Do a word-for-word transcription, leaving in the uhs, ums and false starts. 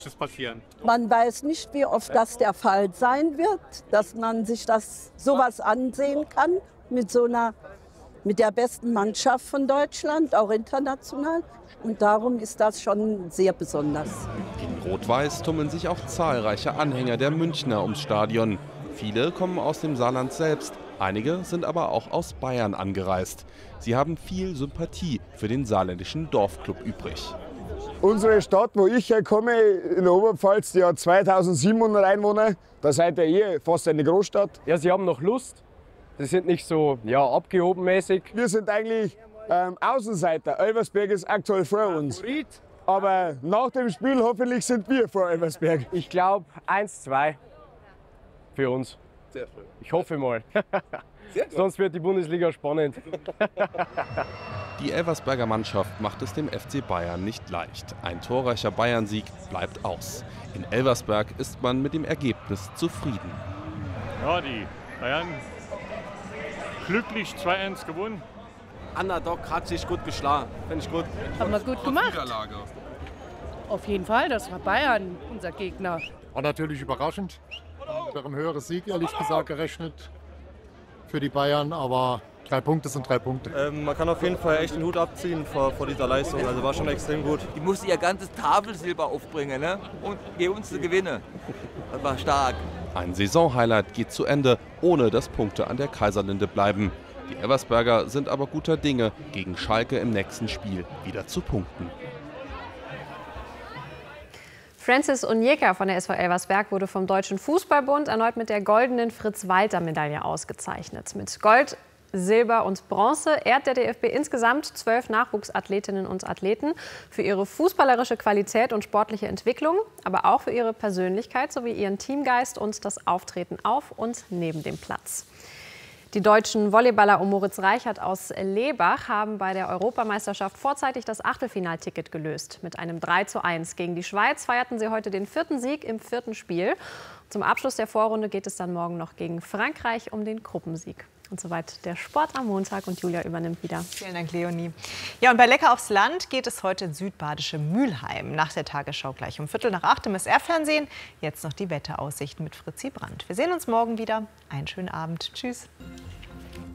Das passieren. Man weiß nicht, wie oft das der Fall sein wird, dass man sich das sowas ansehen kann mit so einer, mit der besten Mannschaft von Deutschland, auch international. Und darum ist das schon sehr besonders. In Rot-Weiß tummeln sich auch zahlreiche Anhänger der Münchner ums Stadion. Viele kommen aus dem Saarland selbst, einige sind aber auch aus Bayern angereist. Sie haben viel Sympathie für den saarländischen Dorfclub übrig. Unsere Stadt, wo ich herkomme, in der Oberpfalz, die hat zweitausendsiebenhundert Einwohner. Da seid ihr hier fast eine Großstadt. Ja, sie haben noch Lust. Sie sind nicht so ja, abgehobenmäßig. Wir sind eigentlich ähm, Außenseiter. Elversberg ist aktuell vor uns. Aber nach dem Spiel hoffentlich sind wir vor Elversberg. Ich glaube eins zwei für uns. Sehr schön. Ich hoffe mal. Sonst wird die Bundesliga spannend. Die Elversberger Mannschaft macht es dem F C Bayern nicht leicht. Ein torreicher Bayern-Sieg bleibt aus. In Elversberg ist man mit dem Ergebnis zufrieden. Ja, die Bayern glücklich zwei eins gewonnen. Underdog hat sich gut geschlagen. Finde ich gut. Haben wir gut gemacht. Auf jeden Fall, das war Bayern, unser Gegner. War natürlich überraschend. Mit einem höheren Sieg, ehrlich gesagt, gerechnet für die Bayern. Aber drei Punkte sind drei Punkte. Ähm, man kann auf jeden Fall echt den Hut abziehen vor, vor dieser Leistung. Also war schon extrem gut. Die musste ihr ganzes Tafelsilber aufbringen, ne? Und gegen uns zu gewinnen. Das war stark. Ein Saisonhighlight geht zu Ende, ohne dass Punkte an der Kaiserlinde bleiben. Die Elversberger sind aber guter Dinge, gegen Schalke im nächsten Spiel wieder zu punkten. Francis Onyeka von der S V Elversberg wurde vom Deutschen Fußballbund erneut mit der goldenen Fritz-Walter-Medaille ausgezeichnet. Mit Gold, Silber und Bronze ehrt der D F B insgesamt zwölf Nachwuchsathletinnen und Athleten für ihre fußballerische Qualität und sportliche Entwicklung, aber auch für ihre Persönlichkeit sowie ihren Teamgeist und das Auftreten auf und neben dem Platz. Die deutschen Volleyballer um Moritz Reichert aus Lebach haben bei der Europameisterschaft vorzeitig das Achtelfinalticket gelöst. Mit einem drei zu eins gegen die Schweiz feierten sie heute den vierten Sieg im vierten Spiel. Zum Abschluss der Vorrunde geht es dann morgen noch gegen Frankreich um den Gruppensieg. Und soweit der Sport am Montag und Julia übernimmt wieder. Vielen Dank, Leonie. Ja, und bei Lecker aufs Land geht es heute ins südbadische Mülheim. Nach der Tagesschau gleich um Viertel nach acht im S R-Fernsehen. Jetzt noch die Wetteraussichten mit Fritzi Brandt. Wir sehen uns morgen wieder. Einen schönen Abend. Tschüss.